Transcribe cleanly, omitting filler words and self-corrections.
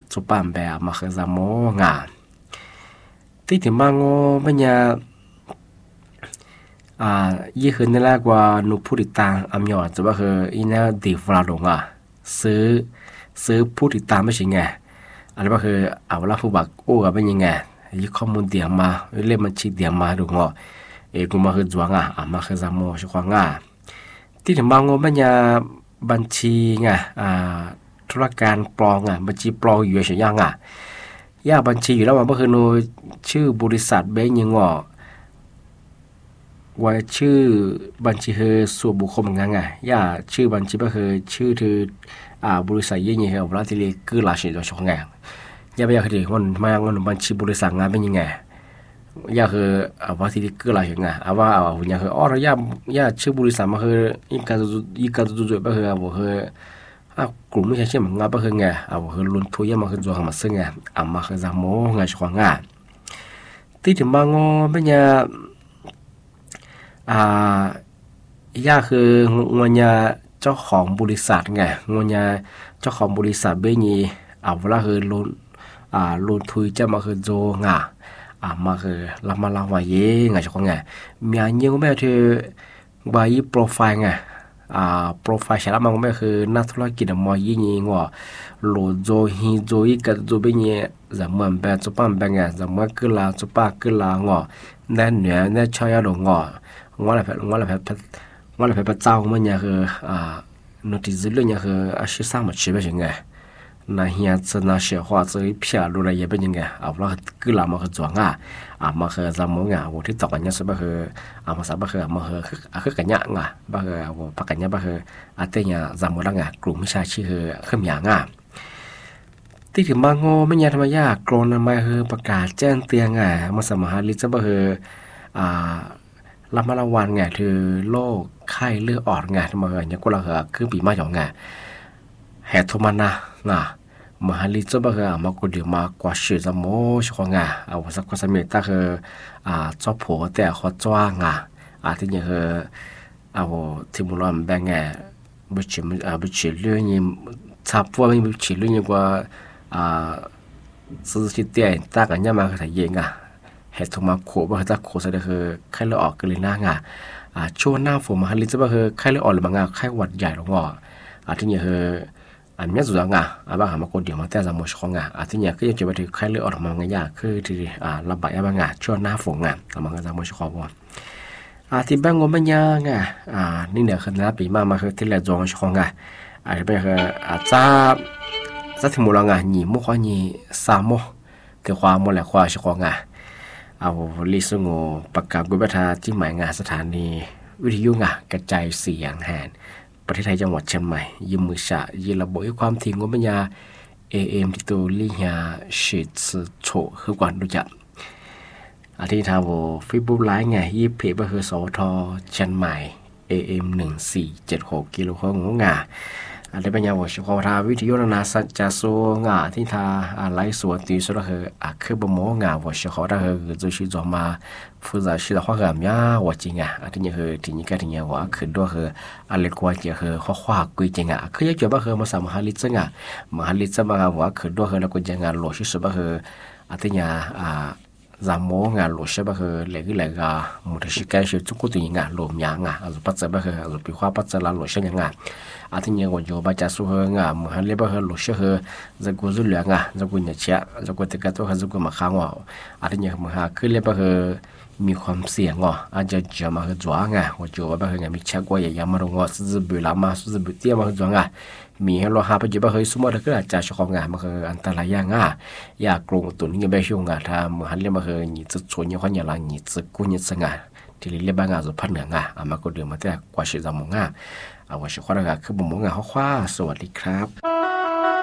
จุปามแบบมาคือจามงาที่ถึงมางปัญญายี่คืนนี่แหละกว่านุผู้ติดตามอันยอดจะว่าคืออีน่าดีฟลาลงซื้อผู้ติดตามไม่ใช่ไงอันนี้ก็คือเอาละผู้บักโอ้กับเป็นยังไงยี่ข้อมูลเดียมาเล่มบัญชีเดียมาดูงอกูมาคือจวงมาคือจามชิควางที่ถึงบางปัญญาบัญชีไงธุรการปลองบัญชีปลองอยู่เฉยยังย่าบัญชีอยู่แล้วมันก็คือโนชื่อบริษัทเบงยังว่าชื่อบัญชีคือส่วนบุคคลเหมือนกันย่าชื่อบัญชีก็คือชื่อคือบริษัทยี่นี่คือเราที่เรียกคือราชินีชงไงย่าไปอยากให้ดีมันมาเงินบัญชีบริษัทงานเป็นยังไงย่าคือว่าที่เรียกคือราชินีว่าอย่างคืออ๋อย่าชื่อบริษัทมาคืออีกการจุดๆก็คือว่าคือกลุ่มไม่ใช่เช่นเหมือนกันก็คือไงคือลุ้นทุยมาคือตัวมาซึ่งไงมาคือจามไงชงไงที่ถึงบางเป็นย่าคืองวนยาเจ้าของบริษัทไงงวนยาเจ้าของบริษัทเบญีเวลาคือลุ้นทุยจะมาคือโจมาคือละมาละวายไงชงไงมีอันยังไม่ถือใบโปรไฟล์ไงโปรไฟล์ใช่แล้วมันก็คือนักธุรกิจมอยี่นี่ว่าโลโจฮีโจอีกับโจเบญีจะเหมือนแบบจุปันแบบไงจะเหมือนกุลาจุปากุลางอแน่นเหนือแน่ชอยาดงว่าอะไรแบบเจ้ามันเนี่ยคือโน้ตที่เรื่องเนี่ยคือชื่อสร้างมาชื่อเป็นยังไง那现在那些话这一片路来也เป็นยังไงเราคือเรามาคือจวงมาคือจำมงว่าที่ตอกกันเนี่ยสบคือมาสบคือมาคือกันเนี่ยบ่คือปักกันเนี่ยบ่คือเตเนี่ยจำมงละกลุ่มวิชาชีคือขึ้นอย่างที่ถึงบางไม่ยากธรรมยากกรนมาคือประกาศแจ้งเตือนมาสมหาลิจะบ่คือรับมาละวันคือโรคไข้เลือดออกทำไมเนี่ยก็ละคือปีมาอย่างแหทมันนะมหาลิจะบ่คือมากูเดียวมากว่าชื่อจะโมชงสักคนสมัยตาคือเจ้าผัวแต่เขาจ้างที่เนี่ยคือที่มุลอนแบงบุชิเรื่องนี้ทับว่าไม่บุชิเรื่องนี้กว่าสื่อที่เตี้ยตากันเนี่ยมาคือถ่ายยิงเหตุมาโคบ่คือตาโคแสดงคือไข้เลือดออกกันเลยช่วงหน้าฝนมหาลิจะบ่คือไข้เลือดออกหรือบางไข้หวัดใหญ่หรอกที่เนี่ยคืออันนี้สุดงบางหามาคนเดียวมาแต่สมมติของที่เนี่ยก็ยังจะไปถึงไข้เลือดออกมาไงคือที่ระบายบางช่วงหน้าฝนมันก็สมมติของว่าที่บางคนมันยังนี่เนี่ยคือหน้าปีมาคือที่แหลจงของที่เป็นคือจะถึงมูลหนีมุขหนีสามโมคือความโมแหละความของลิสงประกาศกุบทาที่หมายสถานีวิทยุกระจายเสียงแห่งประเทศไทยจังหวัดเชียงใหม่ยืมมือยืนระบบความถี่งบปัญญา AM ที่ตัวลิยาชิดโฉคือกว่าดูจักที่ทางฟีบูไลน์ยี่เพจก็คือสทเชียงใหม่ AM 1476กิโลเฮิรตซ์อันนี้เป็นยาวชควาวิทยุนาสัจจสูที่ทาไลฟ์สดตีสุดคือบโมวชควาคือจะชื่อจอมาฟูจะชื่อข้อความยาวจริงที่นี่คือที่นี่ก็ที่นี่ว่าคือด้วยคืออะไรกว่าจะคือข้อความกุยจริงคือยังจะว่าคือมาสามหาลิจมหาลิจมาว่าคือด้วยคือแล้วก็จะโหลดชื่อสุดก็คือที่นี่จำโมโหลดใช่ป่ะคือเหล็กมุทชิกายชื่อทุกคนตัวโหลดยังปัจจัยป่ะคือปีความปัจจัยละโหลดใช่ยังที่นี่ก็จะบัจจัยสู้มหาลิป่ะคือโหลดใช่คือจะกูจะเหลืองจะกูเนี่ยเชี่ยจะกูติดกันตัวจะกูมาค้างที่นี่มหาคือเลยป่ะคือมีความเสี่ยงอาจจะมาคือจ้างว่าจะว่าป่ะคือมีเช็คว่าอย่างมาลงสุดบุหรี่มาสุดบุหรี่มาคือจ้างมีให้เราหาปัจจุบันเคยสมมติก็อาจจะชอบมันคืออันตรายอยากกลุ่มตัวนี้ไม่ช่วงถ้ามันหันเรื่องมันคือหนีจะชวนยังคนอย่างไรหนีจะกู้หนีจะที่เรียกบางจะพันเหนืมาก็เดือดมาแต่กว่าชีวิตมองว่าชีวิตเราคือบ่มองเขาคว้าสวัสดีครับ